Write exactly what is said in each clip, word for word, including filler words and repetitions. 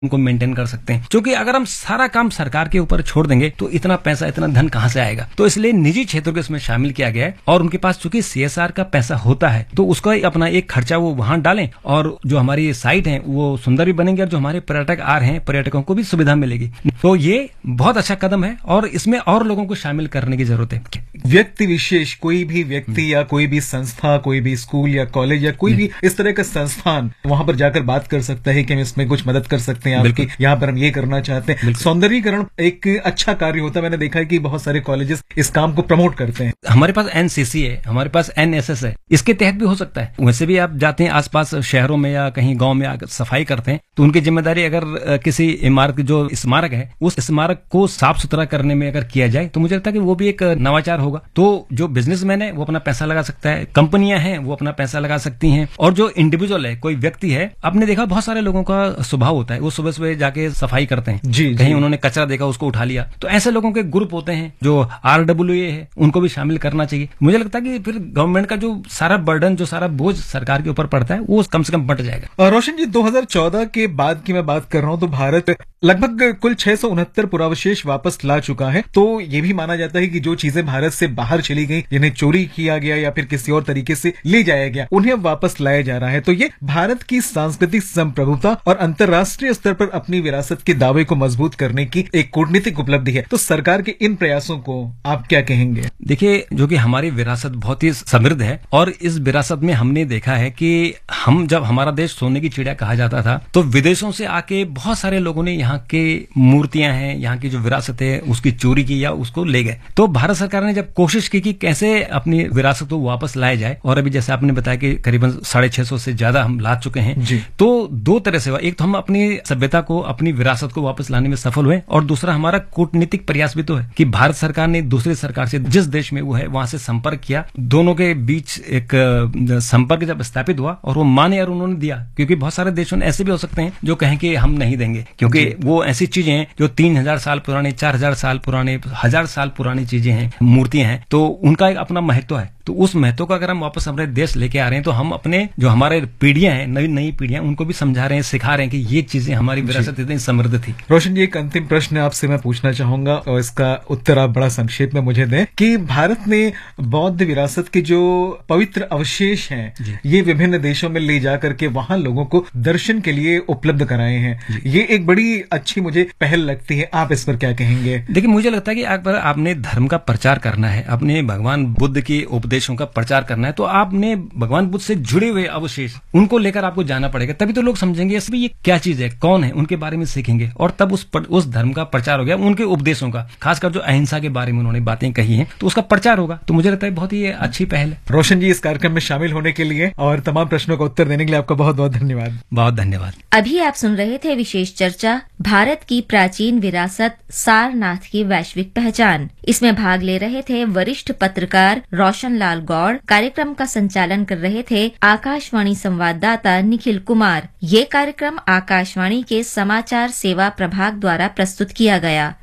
उनको मेंटेन कर सकते हैं। क्योंकि अगर हम सारा काम सरकार के ऊपर छोड़ देंगे तो इतना पैसा, इतना धन कहां से आएगा। तो इसलिए निजी क्षेत्रों को इसमें शामिल किया गया है और उनके पास चूंकि सीएसआर का पैसा होता है तो उसका अपना एक खर्चा वो वहां डालें और जो हमारी साइट है वो सुंदर भी बनेंगे और जो हमारे पर्यटक आ रहे हैं पर्यटकों को भी सुविधा मिलेगी। तो ये बहुत अच्छा कदम है और इसमें और लोगों को शामिल करने की जरूरत है। व्यक्ति विशेष, कोई भी व्यक्ति या कोई भी संस्था, कोई भी स्कूल या कॉलेज या कोई भी इस तरह का संस्थान वहां पर जाकर बात कर सकता है कि हम इसमें कुछ मदद कर सकते हैं आपकी, यहाँ पर हम ये करना चाहते हैं। सौंदर्यीकरण एक अच्छा कार्य होता है। मैंने देखा है कि बहुत सारे कॉलेजेस इस काम को प्रमोट करते हैं। हमारे पास एनसीसी है, हमारे पास एनएसएस है, इसके तहत भी हो सकता है। वैसे भी आप जाते हैं आसपास शहरों में या कहीं गांव में आकर सफाई करते हैं तो उनकी जिम्मेदारी अगर किसी इमारत जो स्मारक है उस स्मारक को साफ सुथरा करने में अगर किया जाए तो मुझे लगता है कि वो भी एक नवाचार होगा। तो जो बिजनेसमैन है वो अपना पैसा लगा सकता है, कंपनियां हैं वो अपना पैसा लगा सकती हैं और जो इंडिविजुअल है, कोई व्यक्ति है, आपने देखा बहुत सारे लोगों का स्वभाव होता है वो सुबह सुबह जाके सफाई करते हैं, जी, कहीं जी। उन्होंने कचरा देखा उसको उठा लिया। तो ऐसे लोगों के ग्रुप होते हैं जो आरडब्ल्यू ए है, उनको भी शामिल करना चाहिए। मुझे लगता है कि फिर गवर्नमेंट का जो सारा बर्डन, जो सारा बोझ सरकार के ऊपर पड़ता है वो कम से कम बट जाएगा। रोशन जी, दो हज़ार चौदह के बाद की मैं बात कर रहा हूं तो भारत लगभग कुल छह सौ उनहत्तर पुरावशेष वापस ला चुका है। तो ये भी माना जाता है कि जो चीजें भारत से बाहर चली गई, जिन्हें चोरी किया गया या फिर किसी और तरीके से ले जाया गया, उन्हें वापस लाया जा रहा है। तो ये भारत की सांस्कृतिक संप्रभुता और अंतर्राष्ट्रीय स्तर पर अपनी विरासत के दावे को मजबूत करने की एक कूटनीतिक उपलब्धि है। तो सरकार के इन प्रयासों को आप क्या कहेंगे? देखिए, जो कि हमारी विरासत बहुत ही समृद्ध है और इस विरासत में हमने देखा है कि हम जब हमारा देश सोने की चिड़िया कहा जाता था तो विदेशों से आके बहुत सारे लोगों ने यहाँ के मूर्तियां हैं, यहाँ की जो विरासत है उसकी चोरी की या उसको ले गए। तो भारत सरकार ने जब कोशिश की कि कैसे अपनी विरासत को वापस लाया जाए और अभी जैसे आपने बताया कि करीबन साढ़े छह सौ से ज्यादा हम ला चुके हैं जी। तो दो तरह से हुआ, एक तो हम अपनी सभ्यता को, अपनी विरासत को वापस लाने में सफल हुए और दूसरा हमारा कूटनीतिक प्रयास भी तो है कि भारत सरकार ने दूसरी सरकार से जिस देश में वो है वहां से संपर्क किया, दोनों के बीच एक संपर्क जब स्थापित हुआ और वो माने और उन्होंने दिया। क्योंकि बहुत सारे देशों में ऐसे भी हो सकते हैं जो कहें कि हम नहीं देंगे, क्योंकि वो ऐसी चीजें हैं जो तीन हजार साल पुराने, चार हजार साल पुराने, हजार साल पुरानी चीजें हैं, मूर्तियां हैं, तो उनका एक अपना महत्व है। तो उस महत्व को अगर हम वापस हमारे देश लेके आ रहे हैं तो हम अपने जो हमारे पीढ़ियां हैं, नई नई पीढ़ियां, उनको भी समझा रहे हैं, सिखा रहे हैं कि ये चीजें हमारी विरासत इतनी समृद्ध थी। रोशन जी, एक अंतिम प्रश्न आपसे मैं पूछना चाहूंगा और इसका उत्तर आप बड़ा संक्षेप में मुझे दें कि भारत ने बौद्ध विरासत के जो पवित्र अवशेष हैं ये विभिन्न देशों में ले जाकर के वहां लोगों को दर्शन के लिए उपलब्ध कराए हैं। ये एक बड़ी अच्छी मुझे पहल लगती है। आप इस पर क्या कहेंगे? देखिए, मुझे लगता है कि अगर आपने धर्म का प्रचार करना है, अपने भगवान बुद्ध के उपदेशों का प्रचार करना है, तो आपने भगवान बुद्ध से जुड़े हुए अवशेष उनको लेकर आपको जाना पड़ेगा। तभी तो लोग समझेंगे इसमें ये क्या चीज है, कौन है, उनके बारे में सीखेंगे और तब उस पर, उस धर्म का प्रचार हो गया, उनके उपदेशों का, खासकर जो अहिंसा के बारे में उन्होंने बातें कही हैं तो उसका प्रचार होगा। तो मुझे लगता है बहुत ही अच्छी पहल है। रोशन जी, इस कार्यक्रम में शामिल होने के लिए और तमाम प्रश्नों का उत्तर देने के लिए आपका बहुत बहुत धन्यवाद। बहुत धन्यवाद। अभी आप सुन रहे थे विशेष चर्चा, भारत की प्राचीन विरासत सारनाथ की वैश्विक पहचान। इसमें भाग ले रहे थे वरिष्ठ पत्रकार रोशन लाल गौड़। कार्यक्रम का संचालन कर रहे थे आकाशवाणी संवाददाता निखिल कुमार। ये कार्यक्रम आकाशवाणी के समाचार सेवा प्रभाग द्वारा प्रस्तुत किया गया।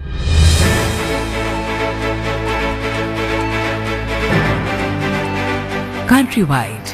Countrywide